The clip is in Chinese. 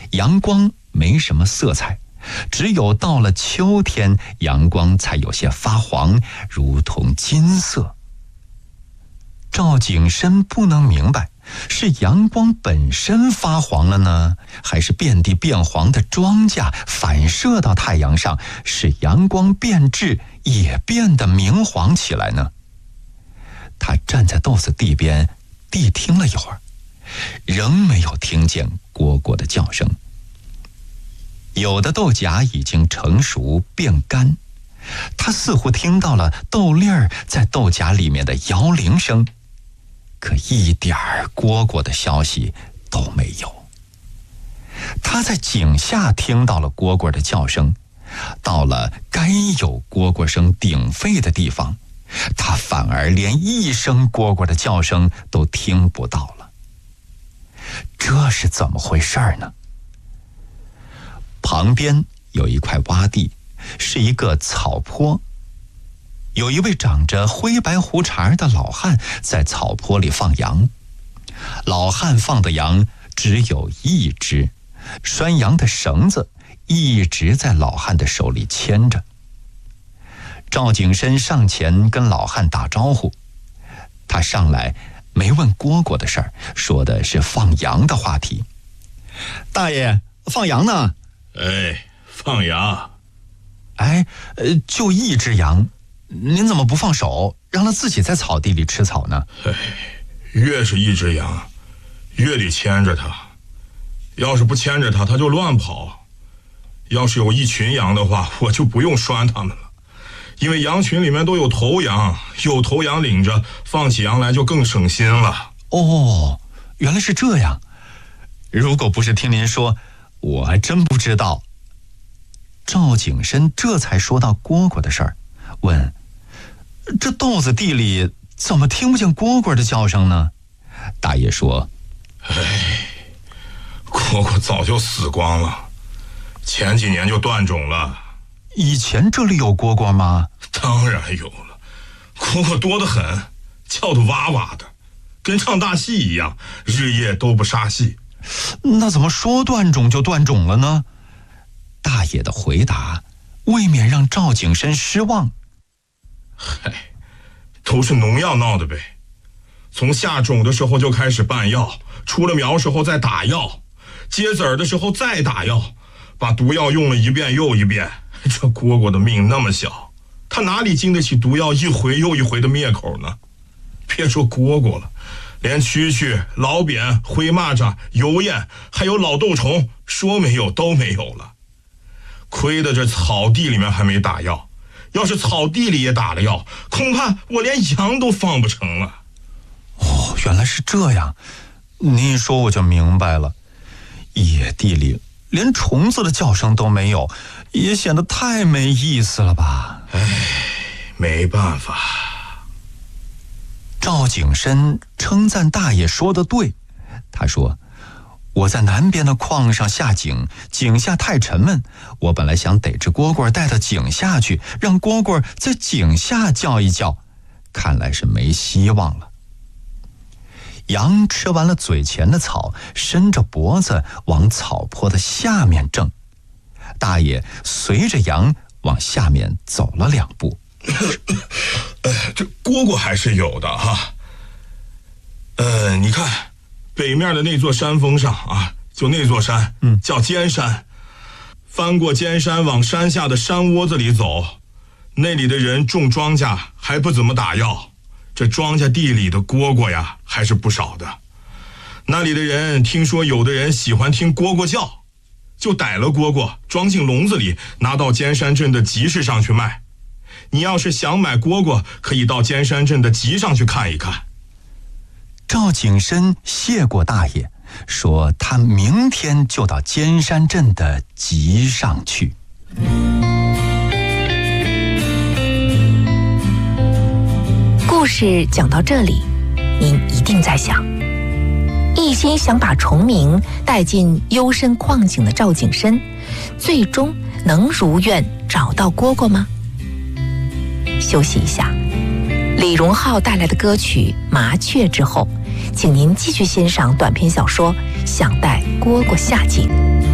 阳光没什么色彩，只有到了秋天，阳光才有些发黄，如同金色。赵景深不能明白，是阳光本身发黄了呢，还是遍地变黄的庄稼反射到太阳上，使阳光变质也变得明黄起来呢？他站在豆子地边谛听了一会儿，仍没有听见蝈蝈的叫声。有的豆荚已经成熟变干，他似乎听到了豆粒儿在豆荚里面的摇铃声，可一点蝈蝈的消息都没有。他在井下听到了蝈蝈的叫声，到了该有蝈蝈声鼎沸的地方，他反而连一声蝈蝈的叫声都听不到了。这是怎么回事呢？旁边有一块洼地，是一个草坡，有一位长着灰白胡茬的老汉在草坡里放羊。老汉放的羊只有一只，拴羊的绳子一直在老汉的手里牵着。赵景深上前跟老汉打招呼，他上来没问蝈蝈的事儿，说的是放羊的话题。大爷，放羊呢？ 哎，放羊。 哎，就一只羊，您怎么不放手，让它自己在草地里吃草呢？ 哎，越是一只羊，越得牵着它。要是不牵着它，它就乱跑。要是有一群羊的话，我就不用拴它们了。因为羊群里面都有头羊，有头羊领着，放起羊来就更省心了。 哦，原来是这样。如果不是听您说，我还真不知道。赵景深这才说到蝈蝈的事儿，问：这豆子地里怎么听不见蝈蝈的叫声呢？大爷说： 哎，蝈蝈早就死光了，前几年就断种了。 以前这里有蝈蝈吗？ 当然有了，蝈蝈多得很，叫得哇哇的，跟唱大戏一样，日夜都不撒戏。 那怎么说断种就断种了呢？大爷的回答未免让赵景深失望。 嗨，都是农药闹的呗。从下种的时候就开始拌药，出了苗时候再打药，结籽儿的时候再打药，把毒药用了一遍又一遍。这蝈蝈的命那么小，它哪里经得起毒药一回又一回的灭口呢？别说蝈蝈了，连蛐蛐、老扁、灰蚂蚱、油燕还有老豆虫，说没有都没有了。亏得这草地里面还没打药，要是草地里也打了药，恐怕我连羊都放不成了。 哦，原来是这样，你一说我就明白了。野地里连虫子的叫声都没有，也显得太没意思了吧？ 唉，没办法。 赵景深称赞大爷说得对，他说：我在南边的矿上下井，井下太沉闷，我本来想逮只蝈蝈带到井下去，让蝈蝈在井下叫一叫，看来是没希望了。羊吃完了嘴前的草，伸着脖子往草坡的下面挣。大爷随着羊往下面走了2步。 这蝈蝈还是有的哈。你看北面的那座山峰上啊，就那座山，叫尖山。翻过尖山往山下的山窝子里走，那里的人种庄稼还不怎么打药，这庄稼地里的蝈蝈呀还是不少的。那里的人听说有的人喜欢听蝈蝈叫，就逮了蝈蝈装进笼子里，拿到尖山镇的集市上去卖。你要是想买蝈蝈，可以到尖山镇的集上去看一看。 赵景深谢过大爷，说他明天就到尖山镇的集上去。 故事讲到这里，您一定在想，一心想把崇明带进幽深矿井的赵景深，最终能如愿找到蝈蝈吗？休息一下，李荣浩带来的歌曲《麻雀》之后，请您继续欣赏短篇小说《想带蝈蝈下井》。